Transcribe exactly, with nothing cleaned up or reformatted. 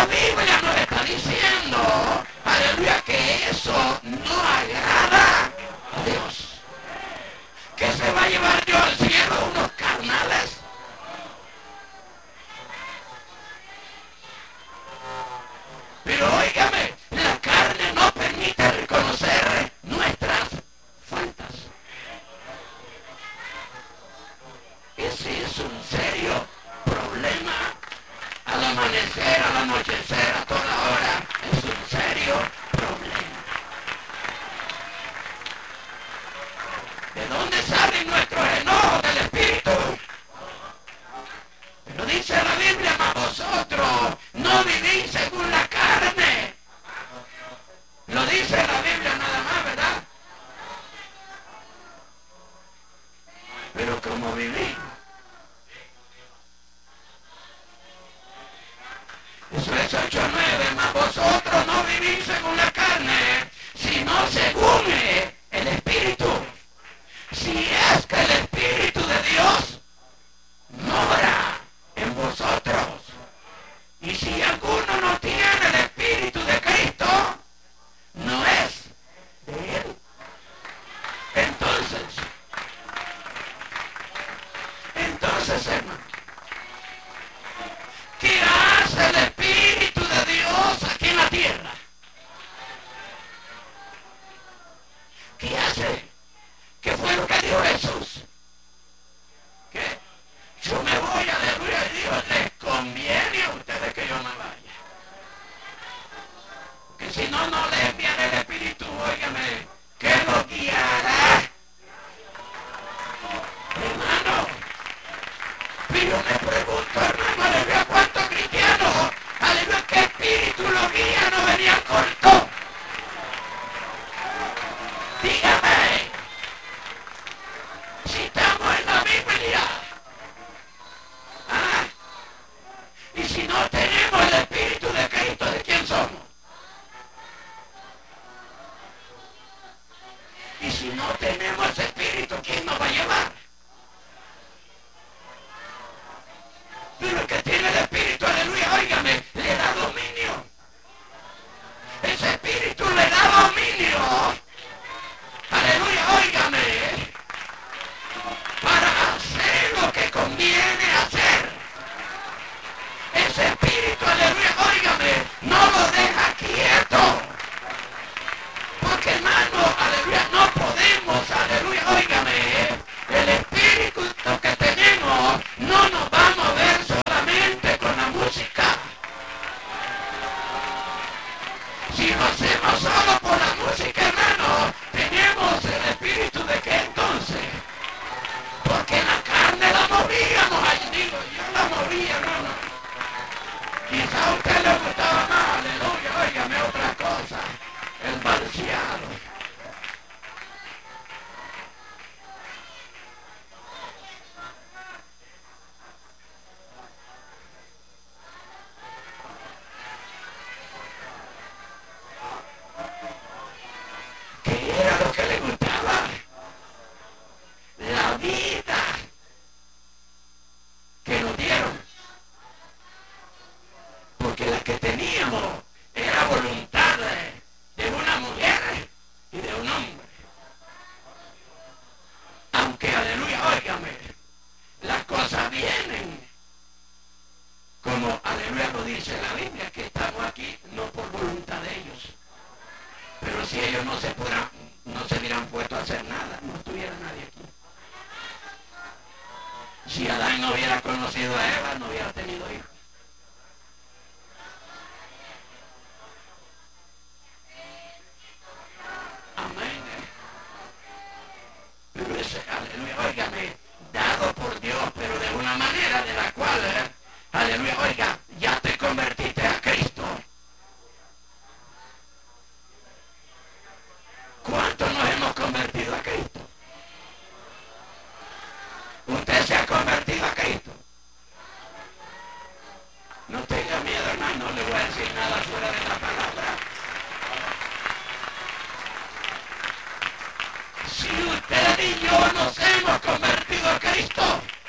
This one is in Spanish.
la Biblia nos está diciendo, aleluya, que eso no agrada a Dios. ¿Qué se va a llevar Dios al cielo? ¿Unos carnales? Pero óigame, la carne no permite reconocer nuestras faltas. Ese es un serio problema. Al amanecer, al anochecer, a toda hora, es un serio problema. ¿De dónde salen nuestros enojos? Del Espíritu. Pero dice la Biblia, mas vosotros no vivís según la carne. Lo dice la Biblia nada más, ¿verdad? Pero como vivís. Eso es ocho nueve, mas vosotros no vivís según la carne, sino según el Espíritu. Si es que el Espíritu de Dios mora en vosotros. Y si alguno no tiene el Espíritu de Cristo, no es de Él. Entonces, entonces, hermano, ¿qué hace el Espíritu de Dios aquí en la tierra? ¿Qué hace? ¿Qué fue lo que dijo Jesús? ¿Qué? Yo me voy, aleluya, y Dios, les conviene a ustedes que yo me vaya. Que si no, no les enviaré el Espíritu, óigame, que lo guiará. Hermano, pero yo me pregunto, hermano, aleluya, ¿cuántos cristianos, aleluya, qué espíritu lo guía, no venían cortos? Dígame, si estamos en la Biblia, ¿ah? Y si no tenemos el Espíritu de Cristo, ¿de quién somos? Y si no tenemos ese Espíritu, ¿quién nos va a llevar? Pero el que tiene el Espíritu, aleluya, óigame, le da dominio. Ese Espíritu le da dominio. Aleluya, óigame, para hacer lo que conviene hacer. Ese Espíritu, aleluya, óigame, no lo deja quieto. Porque, hermano, aleluya, no podemos, aleluya, óigame, el Espíritu que tenemos no nos va a mover solamente con la música. Si lo hacemos solo por la música, hermano, tenemos el Espíritu de qué entonces? Porque la carne la movíamos, ahí digo, yo la movía, hermano. Quizá a usted le gustaba más, aleluya, óigame otra cosa, el balseado. ¿Qué era lo que le gustaba? La vida que nos dieron. Porque la que teníamos era voluntad de una mujer y de un hombre. Aunque, aleluya, óigame, las cosas vienen como, aleluya, lo dice la Biblia, que estamos aquí no por voluntad de ellos. Pero si ellos no se fueran, no se hubieran puesto a hacer nada, no estuviera nadie aquí. Si Adán no hubiera conocido a Eva, no hubiera tenido hijos. Amén. Pero ese, aleluya, óigame, dado por Dios, pero de una manera de la cual, eh, aleluya, oiga, ya te convertiste a Cristo. ¿Cuántos nos hemos convertido a Cristo? ¿Usted se ha convertido a Cristo? No tenga miedo, hermano, no le voy a decir nada fuera de la palabra. Si usted y yo nos hemos convertido a Cristo,